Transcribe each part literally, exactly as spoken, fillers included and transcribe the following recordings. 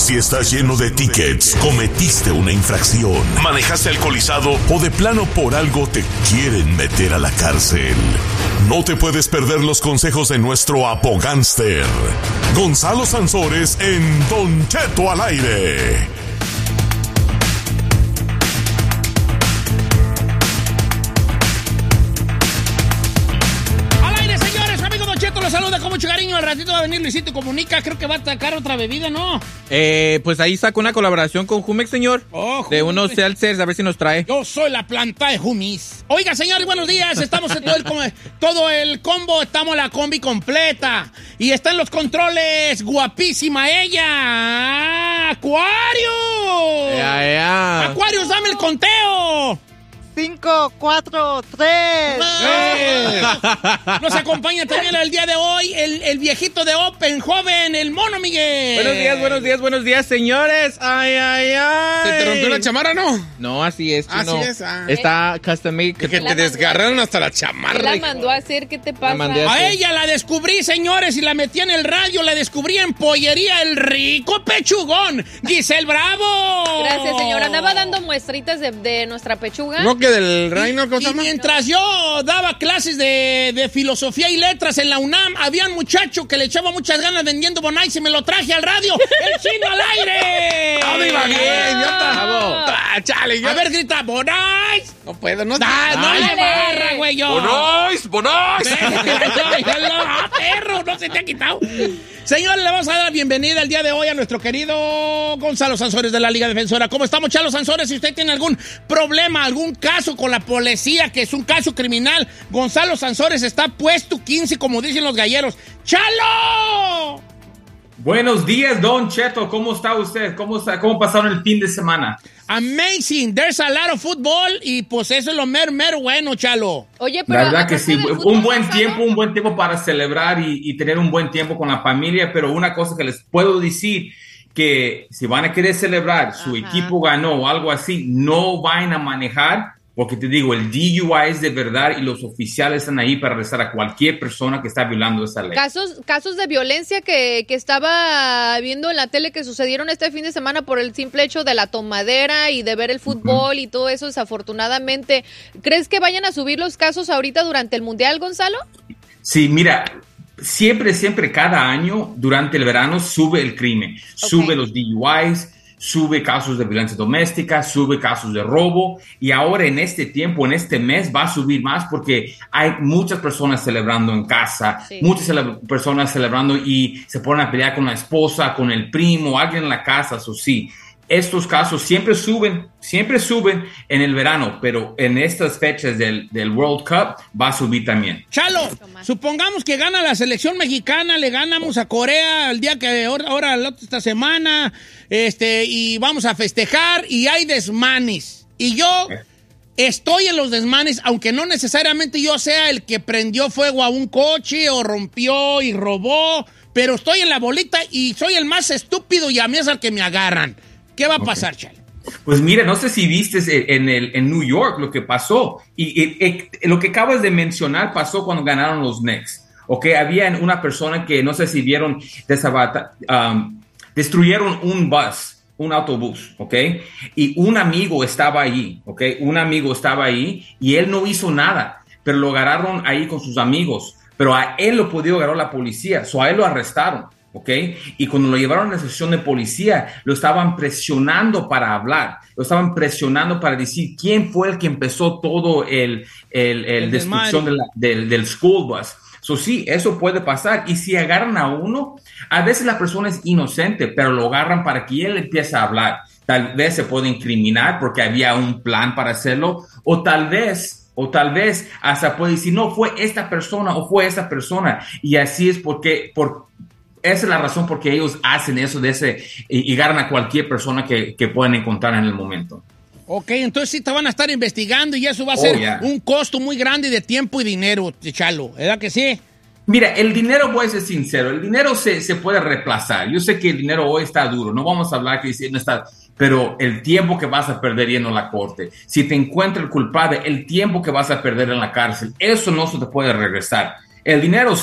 Si estás lleno de tickets, cometiste una infracción, manejaste alcoholizado o de plano por algo te quieren meter a la cárcel, no te puedes perder los consejos de nuestro abogánster, Gonzalo Sansores, en Don Cheto al aire. Los saluda con mucho cariño. Al ratito va a venir Luisito Comunica. Creo que va a sacar otra bebida, ¿no? Eh, pues ahí saca una colaboración con Jumex, señor. Oh, de unos seltzers, a ver si nos trae. Yo soy la planta de Jumis. Oiga, señores, buenos días. Estamos en todo el, todo el combo. Estamos la combi completa. Y está en los controles. Guapísima ella. ¡Acuario! Ya, ya. ¡Acuarios, dame el conteo! Cinco, cuatro, tres. Nos acompaña también el día de hoy el, el viejito de Open, joven, el Mono Miguel. Buenos días, buenos días, buenos días, señores. Ay, ay, ay. ¿Se te rompió la chamarra, no? No, así es. Así no. es. Ah. Está custom made. Que, que te desgarraron hasta la chamarra. ¿Qué la mandó a hacer? ¿Qué te pasa? A, a ella la descubrí, señores, y la metí en el radio. La descubrí en Pollería El Rico Pechugón. Giselle Bravo. Gracias, señora. Andaba dando muestritas de, de nuestra pechuga. No, que del reino, ¿cómo se llama? Y mientras yo daba clases de, de filosofía y letras en la UNAM, había un muchacho que le echaba muchas ganas vendiendo bonais y me lo traje al radio. ¡El Chino al aire! ¡No iba bien, idiota! Ah, chale, yo. A ver, grita, bonais. No puedo, no. Ah, no le barra, güey, yo. ¡Bonais, bonais! ¡Ah, perro! No se te ha quitado. Señores, le vamos a dar la bienvenida el día de hoy a nuestro querido Gonzalo Sansores de la Liga Defensora. ¿Cómo estamos, Chalo Sansores? Si usted tiene algún problema, algún caso con la policía, que es un caso criminal, Gonzalo Sansores está puesto quince, como dicen los galleros. ¡Chalo! Buenos días, Don Cheto. ¿Cómo está usted? ¿Cómo, está, cómo pasaron el fin de semana? Amazing. There's a lot of football y pues eso es lo mero, mero bueno, Chalo. Oye, pero la verdad que sí, un buen tiempo, un buen tiempo para celebrar y, y tener un buen tiempo con la familia, pero una cosa que les puedo decir, que si van a querer celebrar, su Ajá. equipo ganó o algo así, no vayan a manejar, porque te digo, el D U I es de verdad y los oficiales están ahí para arrestar a cualquier persona que está violando esa ley. Casos, casos de violencia que, que estaba viendo en la tele que sucedieron este fin de semana por el simple hecho de la tomadera y de ver el fútbol uh-huh. y todo eso, desafortunadamente. ¿Crees que vayan a subir los casos ahorita durante el Mundial, Gonzalo? Sí, mira, siempre, siempre, cada año, durante el verano, sube el crimen. Okay. Sube los D U Is, sube casos de violencia doméstica, sube casos de robo, y ahora en este tiempo, en este mes, va a subir más porque hay muchas personas celebrando en casa, sí. muchas cele- personas celebrando y se ponen a pelear con la esposa, con el primo, alguien en la casa, eso sí. Estos casos siempre suben, siempre suben en el verano, pero en estas fechas del, del World Cup va a subir también. Chalo, supongamos que gana la selección mexicana, le ganamos a Corea el día que ahora, ahora esta semana, este, y vamos a festejar y hay desmanes. Y yo estoy en los desmanes, aunque no necesariamente yo sea el que prendió fuego a un coche o rompió y robó, pero estoy en la bolita y soy el más estúpido y a mí es al que me agarran. ¿Qué va a pasar, okay. Chalo? Pues mira, no sé si viste en, el, en New York lo que pasó. Y, y, y lo que acabas de mencionar pasó cuando ganaron los Knicks. Okay, había una persona que no sé si vieron, desabata, um, destruyeron un bus, un autobús, ¿ok? Y un amigo estaba ahí, ¿ok? Un amigo estaba ahí y él no hizo nada, pero lo agarraron ahí con sus amigos. Pero a él lo pudo agarrar la policía, so a él lo arrestaron. ¿Ok? Y cuando lo llevaron a la sección de policía, lo estaban presionando para hablar, lo estaban presionando para decir quién fue el que empezó todo el, el, el, el destrucción de la, del, del school bus. So, sí, eso puede pasar. Y si agarran a uno, a veces la persona es inocente, pero lo agarran para que él empiece a hablar. Tal vez se puede incriminar porque había un plan para hacerlo, o tal vez... O tal vez hasta puede decir, no, fue esta persona o fue esta persona. Y así es porque... Por, esa es la razón por qué ellos hacen eso de ese y, y agarran a cualquier persona que, que puedan encontrar en el momento. Ok, entonces sí te van a estar investigando y eso va a ser oh, yeah. un costo muy grande de tiempo y dinero, Chalo, ¿verdad que sí? Mira, el dinero, voy a ser sincero, el dinero se, se puede reemplazar. Yo sé que el dinero hoy está duro, no vamos a hablar que no está... Pero el tiempo que vas a perder yendo a la corte, si te encuentra el culpable, el tiempo que vas a perder en la cárcel, eso no se te puede regresar. El dinero sí.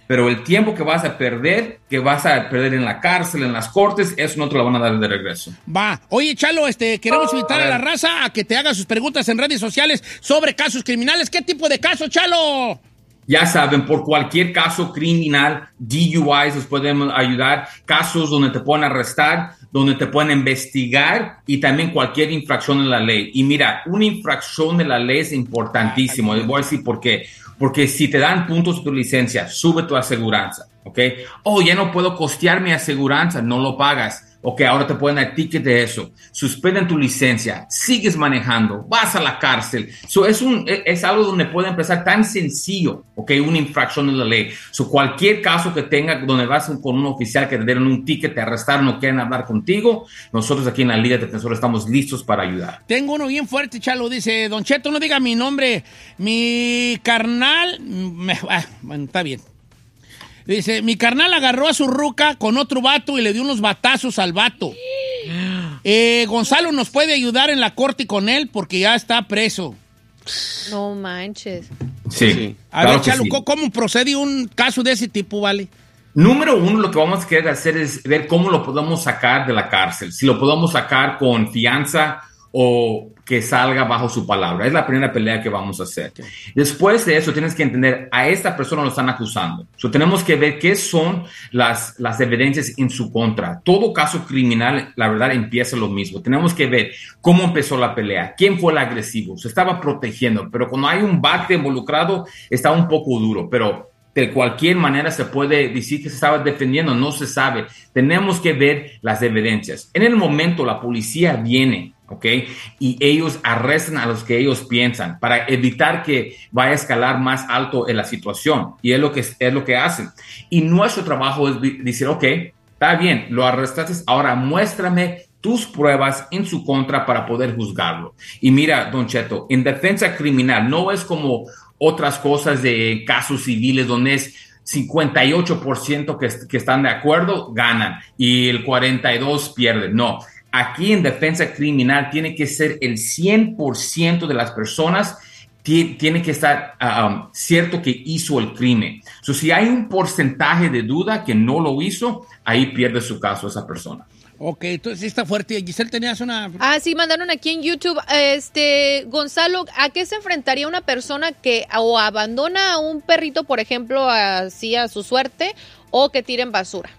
pero el tiempo que vas a perder, que vas a perder en la cárcel, en las cortes, eso no te lo van a dar de regreso. Va. Oye, Chalo, este, queremos invitar a, a la raza a que te haga sus preguntas en redes sociales sobre casos criminales. ¿Qué tipo de casos, Chalo? Ya saben, por cualquier caso criminal, D U Is nos podemos ayudar, casos donde te pueden arrestar, donde te pueden investigar y también cualquier infracción de la ley. Y mira, una infracción de la ley es importantísimo. Les voy a decir por qué. Porque si te dan puntos de tu licencia, sube tu aseguranza, ¿ok? Oh, ya no puedo costear mi aseguranza, no lo pagas. Ok, ahora te pueden dar ticket de eso. Suspenden tu licencia, sigues manejando, vas a la cárcel. So, es, un, es algo donde puede empezar tan sencillo, ok, una infracción de la ley. So, cualquier caso que tenga donde vas con un oficial que te dieron un ticket, te arrestaron o quieren hablar contigo, nosotros aquí en la Liga de Defensores estamos listos para ayudar. Tengo uno bien fuerte, Chalo, dice, Don Cheto, no diga mi nombre, mi carnal, me, ah, bueno, está bien. Dice, mi carnal agarró a su ruca con otro vato y le dio unos batazos al vato. Eh, Gonzalo nos puede ayudar en la corte con él porque ya está preso. No manches. Sí. sí. A claro ver, Chalo, sí. ¿Cómo procede un caso de ese tipo, vale? Número uno, lo que vamos a querer hacer es ver cómo lo podemos sacar de la cárcel. Si lo podemos sacar con fianza o que salga bajo su palabra. Es la primera pelea que vamos a hacer. Okay. Después de eso, tienes que entender, a esta persona lo están acusando. So, tenemos que ver qué son las, las evidencias en su contra. Todo caso criminal, la verdad, empieza lo mismo. Tenemos que ver cómo empezó la pelea, quién fue el agresivo. Se estaba protegiendo, pero cuando hay un bate involucrado, está un poco duro, pero de cualquier manera se puede decir que se estaba defendiendo, no se sabe. Tenemos que ver las evidencias. En el momento, la policía viene, ¿ok? Y ellos arrestan a los que ellos piensan para evitar que vaya a escalar más alto en la situación. Y es lo que, es lo que hacen. Y nuestro trabajo es decir, ok, está bien, lo arrestaste, ahora muéstrame tus pruebas en su contra para poder juzgarlo. Y mira, Don Cheto, en defensa criminal no es como otras cosas de casos civiles donde es cincuenta y ocho por ciento que, que están de acuerdo, ganan, y el cuarenta y dos por ciento pierden. No. Aquí en defensa criminal tiene que ser el cien por ciento de las personas t- tiene que estar um, cierto que hizo el crimen. So, si hay un porcentaje de duda que no lo hizo, ahí pierde su caso esa persona. Ok, entonces está fuerte. Giselle, tenías una... Ah, sí, mandaron aquí en YouTube. Este, Gonzalo, ¿a qué se enfrentaría una persona que o abandona a un perrito, por ejemplo, así a su suerte, o que tiren basura?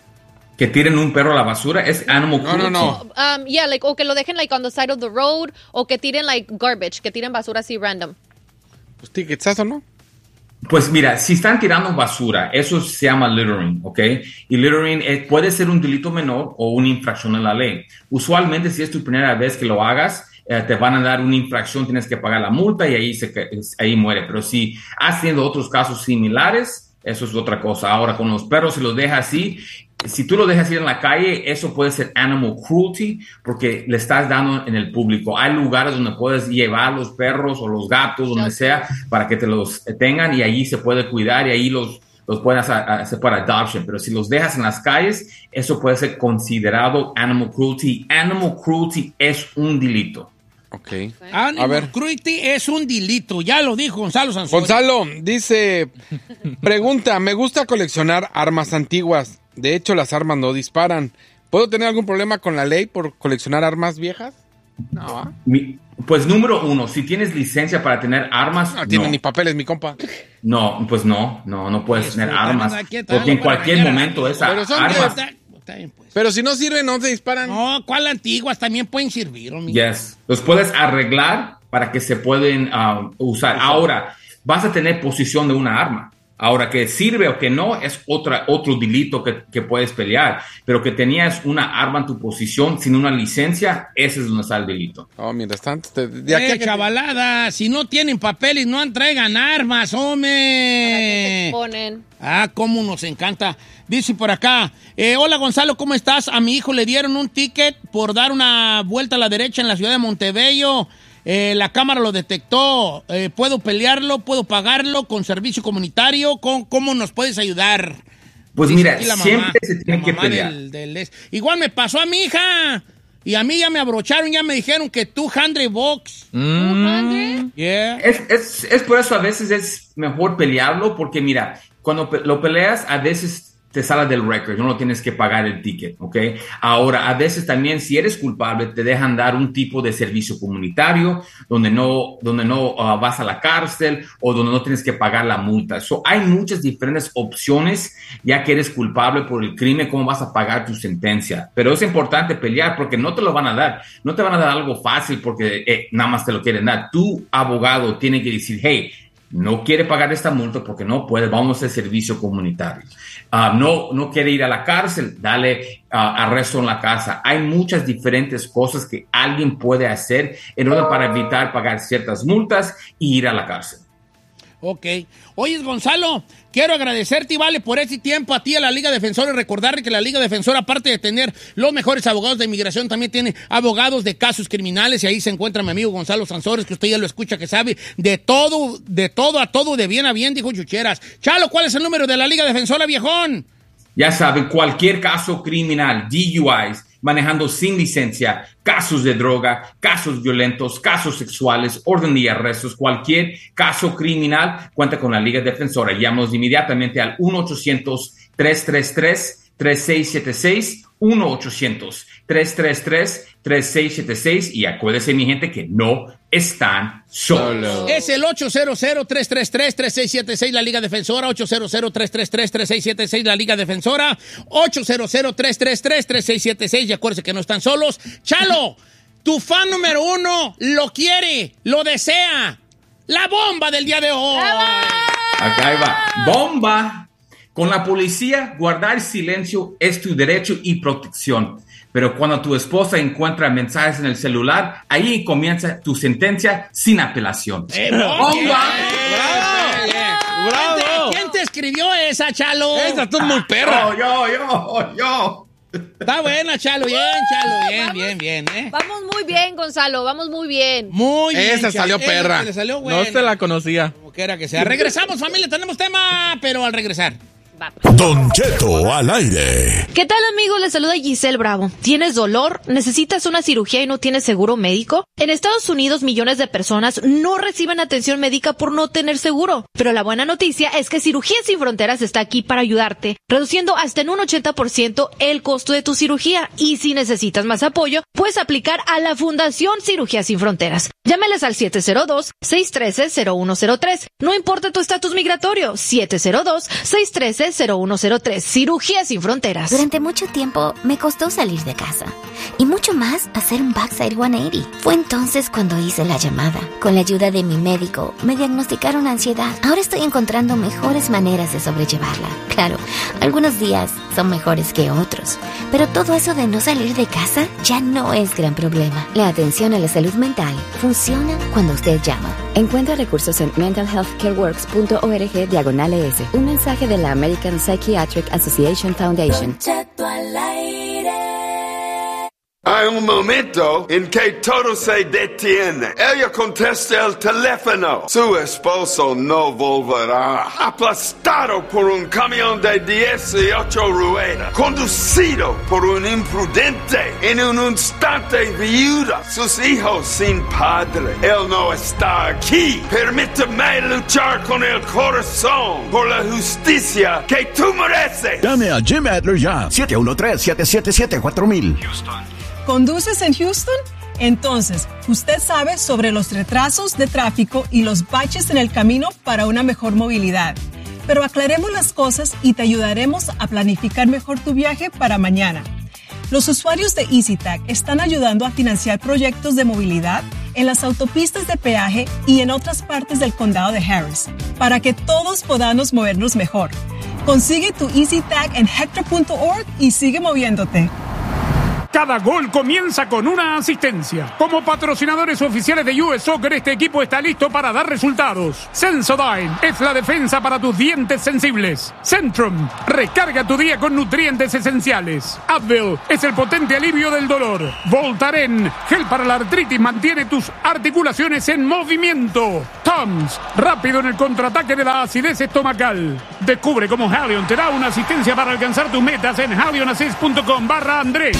Que tiren un perro a la basura es animal cruelty. No, no, no. Um, yeah, like, o que lo dejen like on the side of the road, o que tiren like garbage, que tiren basura así random. Pues ticketsazo, ¿no? Pues mira, si están tirando basura, eso se llama littering, ¿ok? Y littering es, puede ser un delito menor o una infracción en la ley. Usualmente, si es tu primera vez que lo hagas, eh, te van a dar una infracción, tienes que pagar la multa y ahí, se, ahí muere. Pero si has tenido otros casos similares, eso es otra cosa. Ahora, con los perros, si los dejas así, si tú lo dejas ir en la calle, eso puede ser animal cruelty porque le estás dando en el público. Hay lugares donde puedes llevar los perros o los gatos, donde sea, para que te los tengan y allí se puede cuidar y ahí los, los pueden hacer para adoption. Pero si los dejas en las calles, eso puede ser considerado animal cruelty. Animal cruelty es un delito. Ok. Animal a ver. cruelty es un delito. Ya lo dijo Gonzalo Sansón. Gonzalo dice, pregunta, me gusta coleccionar armas antiguas. De hecho, las armas no disparan. ¿Puedo tener algún problema con la ley por coleccionar armas viejas? No. Mi, pues número uno, si tienes licencia para tener armas, no. No tiene ni papeles, mi compa. No, pues no, no, no puedes Eso, tener está armas. aquí, Porque en cualquier momento esa Pero son armas... de- Pero si no sirven, no se disparan. No, ¿cuál antiguas? También pueden servir, homie. Yes, los puedes arreglar para que se pueden uh, usar. Ahora, vas a tener posesión de una arma. Ahora, que sirve o que no es otra, otro delito que, que puedes pelear. Pero que tenías una arma en tu posición sin una licencia, ese es donde está el delito. Oh, mientras tanto, te, de aquí Eh, a que- chavalada, si no tienen papeles, no entregan armas, ¿Para qué hombre. se ponen? Ah, cómo nos encanta. Dice por acá, eh, hola Gonzalo, ¿cómo estás? A mi hijo le dieron un ticket por dar una vuelta a la derecha en la ciudad de Montebello. Eh, la cámara lo detectó. Eh, ¿Puedo pelearlo? ¿Puedo pagarlo con servicio comunitario? ¿Cómo, cómo nos puedes ayudar? Pues Dice mira, aquí la mamá, siempre se tiene la que mamá pelear. del- del es- Igual me pasó a mi hija. Y a mí ya me abrocharon, ya me dijeron que tú, hundred bucks. ¿two hundred? Yeah. Es, es, es por eso a veces es mejor pelearlo, porque mira, cuando pe- lo peleas, a veces te sale del récord, no lo tienes que pagar el ticket, ¿ok? Ahora, a veces también, si eres culpable, te dejan dar un tipo de servicio comunitario donde no, donde no uh, vas a la cárcel o donde no tienes que pagar la multa. So, hay muchas diferentes opciones, ya que eres culpable por el crimen, cómo vas a pagar tu sentencia. Pero es importante pelear porque no te lo van a dar. No te van a dar algo fácil porque eh, nada más te lo quieren dar. Tu abogado tiene que decir, hey, no quiere pagar esta multa porque no puede, vamos a hacer servicio comunitario. Uh, no, no quiere ir a la cárcel, dale uh, arresto en la casa. Hay muchas diferentes cosas que alguien puede hacer en orden para evitar pagar ciertas multas y ir a la cárcel. Ok. Oye, Gonzalo, quiero agradecerte, vale, por este tiempo a ti, a la Liga Defensora, y recordarle que la Liga Defensora, aparte de tener los mejores abogados de inmigración, también tiene abogados de casos criminales, y ahí se encuentra mi amigo Gonzalo Sansores, que usted ya lo escucha, que sabe de todo, de todo a todo, de bien a bien, dijo Chucheras. Chalo, ¿cuál es el número de la Liga Defensora, viejón? Ya saben, cualquier caso criminal, D U Is, manejando sin licencia, casos de droga, casos violentos, casos sexuales, orden de arrestos, cualquier caso criminal, cuenta con la Liga Defensora. Llámanos inmediatamente al uno ochocientos, tres tres tres, tres seis siete seis, uno ochocientos, tres tres tres, tres seis siete seis, y acuérdense, mi gente, que no están solos. Es el ocho cero cero, tres tres tres, tres seis siete seis, la Liga Defensora, ocho cero cero, tres tres tres, tres seis siete seis, la Liga Defensora, ocho cero cero, tres tres tres, tres seis siete seis, y acuérdense que no están solos. Chalo, tu fan número uno lo quiere, lo desea. La bomba del día de hoy. Acá ahí va. Bomba. Con la policía, guardar silencio es tu derecho y protección. Pero cuando tu esposa encuentra mensajes en el celular, ahí comienza tu sentencia sin apelación. Eh, ¡Bomba! ¡Bravo! ¡Bravo! ¿Quién te escribió esa, Chalo? Esa tú es muy perra. Yo, yo, yo, yo. Está buena, Chalo. Bien, Chalo. Bien, bien, bien, ¿eh? Vamos muy bien, Gonzalo, vamos muy bien. Muy bien. Esa salió Chalo. perra. Esa le salió buena. No se la conocía. Como quiera que sea. Regresamos, familia. Tenemos tema, pero al regresar. Don Cheto al aire. ¿Qué tal, amigos? Les saluda Giselle Bravo. ¿Tienes dolor? ¿Necesitas una cirugía y no tienes seguro médico? En Estados Unidos, millones de personas no reciben atención médica por no tener seguro. Pero la buena noticia es que Cirugías Sin Fronteras está aquí para ayudarte, reduciendo hasta en un ochenta por ciento el costo de tu cirugía. Y si necesitas más apoyo, puedes aplicar a la Fundación Cirugías Sin Fronteras. Llámeles al siete cero dos, seis uno tres, cero uno cero tres. No importa tu estatus migratorio, siete cero dos, seis uno tres, cero uno cero tres. Cirugía Sin Fronteras. Durante mucho tiempo me costó salir de casa y mucho más hacer un backside ciento ochenta. Fue entonces cuando hice la llamada. Con la ayuda de mi médico me diagnosticaron ansiedad. Ahora estoy encontrando mejores maneras de sobrellevarla. Claro, algunos días son mejores que otros, pero todo eso de no salir de casa ya no es gran problema. La atención a la salud mental funciona cuando usted llama. Encuentra recursos en mental health care works punto org diagonal es. Un mensaje de la American Psychiatric Association Foundation. Hay un momento en que todo se detiene. Ella contesta el teléfono. Su esposo no volverá. Aplastado por un camión de dieciocho ruedas. Conducido por un imprudente. En un instante viuda. Sus hijos sin padre. Él no está aquí. Permíteme luchar con el corazón por la justicia que tú mereces. Llame a Jim Adler ya. siete uno tres, siete siete siete, cuatro mil. ¿Conduces en Houston? Entonces, usted sabe sobre los retrasos de tráfico y los baches en el camino para una mejor movilidad. Pero aclaremos las cosas y te ayudaremos a planificar mejor tu viaje para mañana. Los usuarios de EasyTag están ayudando a financiar proyectos de movilidad en las autopistas de peaje y en otras partes del condado de Harris, para que todos podamos movernos mejor. Consigue tu EasyTag en hector punto org y sigue moviéndote. Cada gol comienza con una asistencia. Como patrocinadores oficiales de U S Soccer, este equipo está listo para dar resultados. Sensodyne es la defensa para tus dientes sensibles. Centrum, recarga tu día con nutrientes esenciales. Advil es el potente alivio del dolor. Voltaren, gel para la artritis, mantiene tus articulaciones en movimiento. Tums, rápido en el contraataque de la acidez estomacal. Descubre cómo Halion te da una asistencia para alcanzar tus metas en halionassist punto com barra Andrés. Llegó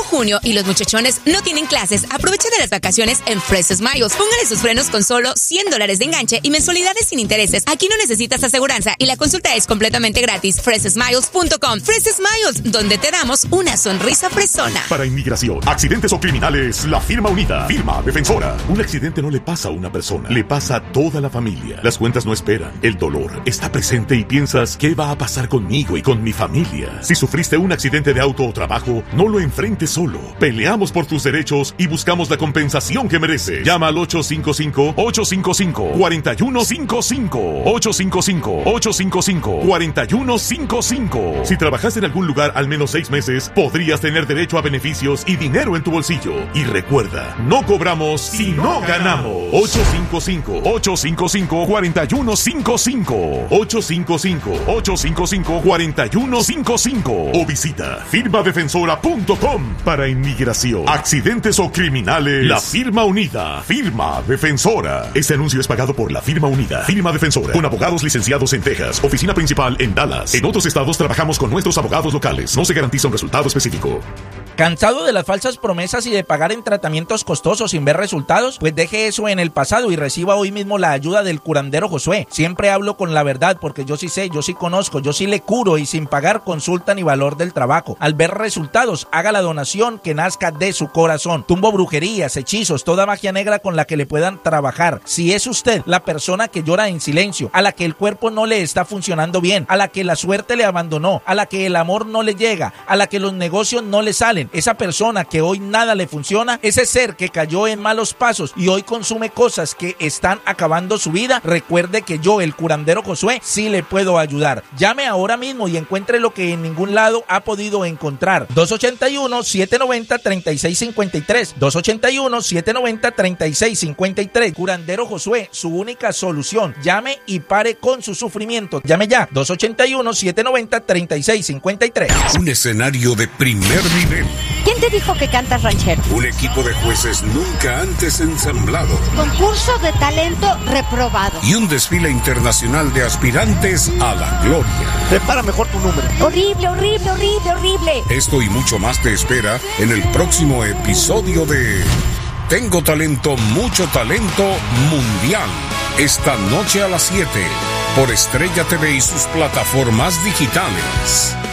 junio y los muchachones no tienen clases, aprovecha de las vacaciones en Fresh Smiles. Póngale sus frenos con solo cien dólares de enganche y mensualidades sin intereses. Aquí no necesitas aseguranza y la consulta es completamente gratis. fresh smiles punto com. Fresh Smiles, donde te damos una sonrisa fresona. Para inmigración, accidentes o criminales, la firma unida. Firma defensora. Un accidente no le pasa a una persona, le pasa a toda la familia. Las cuentas no esperan. El dolor está presente y piensas, ¿qué va a pasar conmigo y con mi familia? Si sufriste un accidente de auto o trabajo, no lo enfrentes solo. Peleamos por tus derechos y buscamos la compensación que mereces. Llama al ocho cinco cinco, ocho cinco cinco, cuatro uno cinco cinco. ocho cinco cinco, ocho cinco cinco, cuatro uno cinco cinco. Si trabajas en algún lugar al menos seis meses, podrías tener derecho a beneficios y dinero en tu bolsillo. Y recuerda, no cobramos si no ganamos. ocho cinco cinco, ocho cinco cinco, cuatro uno cinco cinco. ocho cinco cinco, ocho cinco cinco, cuatro uno cinco cinco. O visita firma defensora punto com. Para inmigración, accidentes o criminales, la firma unida. Firma defensora. Este anuncio es pagado por la firma unida. Firma defensora. Con abogados licenciados en Texas. Oficina principal en Dallas. En otros estados trabajamos con nuestros abogados locales. No se garantiza un resultado específico. ¿Cansado de las falsas promesas y de pagar en tratamientos costosos sin ver resultados? Pues deje eso en el pasado y reciba hoy mismo la ayuda del curandero Josué. Siempre hablo con la verdad porque yo sí sé, yo sí conozco, yo sí le curo y sin pagar consulta ni valor del trabajo. Al ver resultados, haga la donación que nazca de su corazón. Tumbo brujerías, hechizos, toda magia negra con la que le puedan trabajar. Si es usted la persona que llora en silencio, a la que el cuerpo no le está funcionando bien, a la que la suerte le abandonó, a la que el amor no le llega, a la que los negocios no le salen, esa persona que hoy nada le funciona, ese ser que cayó en malos pasos y hoy consume cosas que están acabando su vida, recuerde que yo, el curandero Josué, sí le puedo ayudar. Llame ahora mismo y encuentre lo que en ningún lado ha podido encontrar. dos ocho uno, siete nueve cero, tres seis cinco tres. dos ocho uno, siete nueve cero, tres seis cinco tres. Curandero Josué, su única solución. Llame y pare con su sufrimiento. Llame ya. dos ocho uno, siete nueve cero, tres seis cinco tres. Un escenario de primer nivel. ¿Quién te dijo que cantas ranchero? Un equipo de jueces nunca antes ensamblado. Concurso de talento reprobado. Y un desfile internacional de aspirantes a la gloria. Prepara mejor tu número. Horrible, horrible, horrible, horrible. Esto y mucho más te espera en el próximo episodio de Tengo Talento, Mucho Talento Mundial. Esta noche a las siete por Estrella T V y sus plataformas digitales.